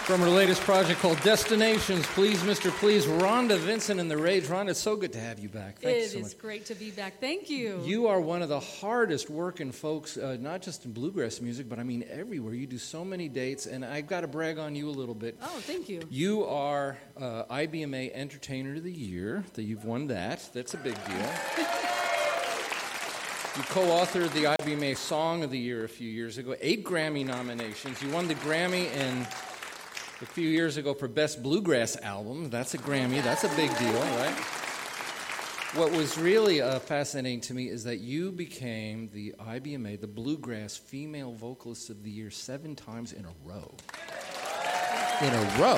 From her latest project called Destinations, Please, Mr. Please, Rhonda Vincent and the Rage. Rhonda, it's so good to have you back. Thank you so much. It is great to be back. Thank you. You are one of the hardest working folks, not just in bluegrass music, but I mean everywhere. You do so many dates, and I've got to brag on you a little bit. Oh, thank you. You are IBMA Entertainer of the Year. That you've won that. That's a big deal. You co-authored the IBMA Song of the Year a few years ago. 8 Grammy nominations. You won the Grammy a few years ago for Best Bluegrass Album. That's a Grammy. That's a big deal, right? What was really fascinating to me is that you became the IBMA, the Bluegrass Female Vocalist of the Year 7 times in a row. In a row.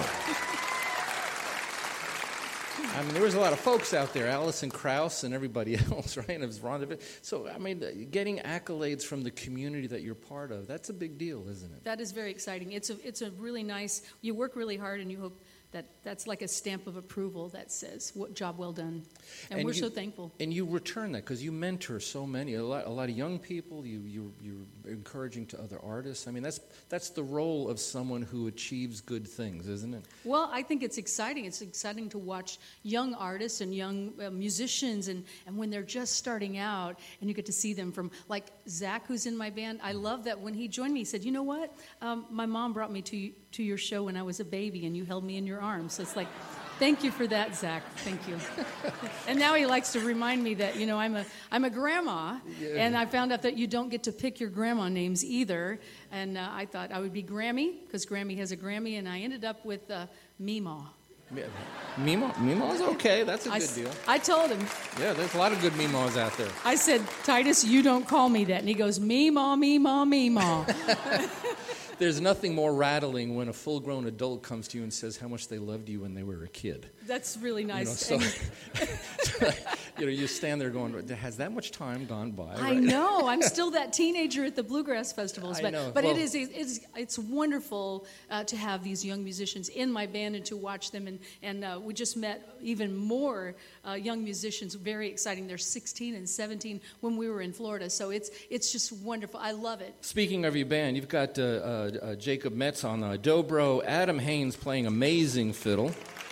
I mean, there was a lot of folks out there, Alison Krauss and everybody else, right? And it was Rhonda. So, I mean, getting accolades from the community that you're part of, that's a big deal, isn't it? That is very exciting. It's a really nice, you work really hard and you hope that's like a stamp of approval that says, "What job well done." And we're so thankful. And you return that because you mentor so many, a lot of young people. You're encouraging to other artists. I mean, that's the role of someone who achieves good things, isn't it? Well, I think it's exciting. It's exciting to watch young artists and young musicians, and when they're just starting out, and you get to see them from, like Zach, who's in my band. I love that when he joined me, he said, "You know what? My mom brought me to your show when I was a baby, and you held me in your arms." So it's like, thank you for that, Zach. Thank you. And now he likes to remind me that, you know, I'm a grandma, and I found out that you don't get to pick your grandma names either. And I thought I would be Grammy, because Grammy has a Grammy, and I ended up with Meemaw. Meemaw's okay. That's a good deal. I told him. Yeah, there's a lot of good Meemaws out there. I said, "Titus, you don't call me that." And he goes, "Meemaw, Meemaw, Meemaw." There's nothing more rattling when a full-grown adult comes to you and says how much they loved you when they were a kid. That's really nice. You know, so, you stand there going, has that much time gone by? I know. I'm still that teenager at the bluegrass festivals. But Well, it's wonderful to have these young musicians in my band and to watch them. And we just met even more young musicians, very exciting. They're 16 and 17 when we were in Florida. So it's just wonderful. I love it. Speaking of your band, you've got Jacob Metz on dobro, Adam Haynes playing amazing fiddle,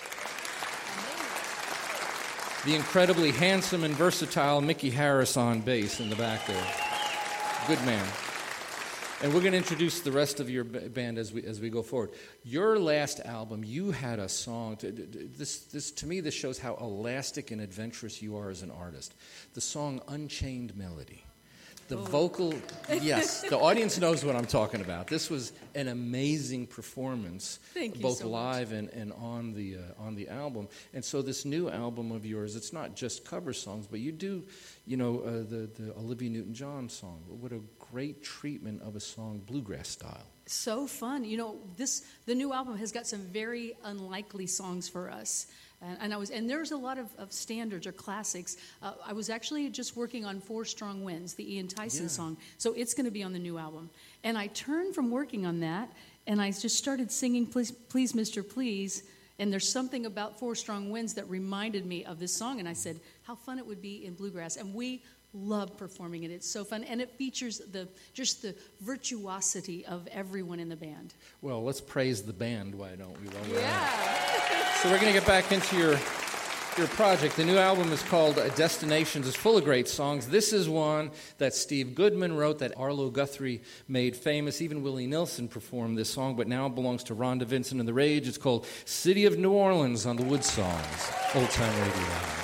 the incredibly handsome and versatile Mickey Harris on bass in the back there. Good man. And we're going to introduce the rest of your band as we go forward. Your last album, you had a song. To me, this shows how elastic and adventurous you are as an artist. The song "Unchained Melody." The vocal, yes, the audience knows what I'm talking about. This was an amazing performance, both live and on the album. And so this new album of yours, it's not just cover songs, but you do, the Olivia Newton-John song. What a great treatment of a song, bluegrass style. So fun. The new album has got some very unlikely songs for us. And there's a lot of standards or classics. I was actually just working on Four Strong Winds, the Ian Tyson song. So it's going to be on the new album. And I turned from working on that, and I just started singing Please, Please, Mr. Please. And there's something about Four Strong Winds that reminded me of this song. And I said, how fun it would be in bluegrass. And we love performing it. It's so fun. And it features the virtuosity of everyone in the band. Well, let's praise the band, why don't we? Yeah. So we're going to get back into your project. The new album is called Destinations. It's full of great songs. This is one that Steve Goodman wrote, that Arlo Guthrie made famous. Even Willie Nelson performed this song, but now it belongs to Rhonda Vincent and the Rage. It's called City of New Orleans on the Wood Songs, Old Time Radio.